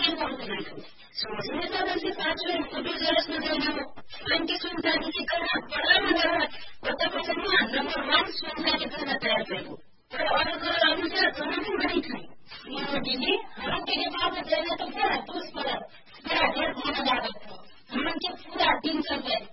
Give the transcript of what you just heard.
सुनसान बहुत रहेको सोच्ने त मान्छे पाँचवटा फोटो जेरक्स नगर्नु मान्छे सुनसानी गर्न पढाउनु गर्न कता कसैले नम्बर 1 सुनसानी गर्न तयार भएको तर अरू कुरा अनुसार चलाउनु पनि छैन मोदीले हम तेरे पास देना तो क्या पुष्प पूरा ढेर खाना लागत मान्छे पूरा दिन चल गए